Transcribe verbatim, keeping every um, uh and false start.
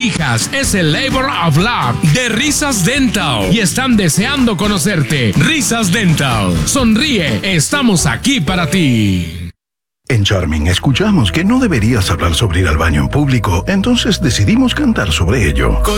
hijas es el Labor of Love de Risas Dental y están deseando conocerte. Risas Dental. Sonríe, estamos aquí para ti. En Charming escuchamos que no deberías hablar sobre ir al baño en público, entonces decidimos cantar sobre ello.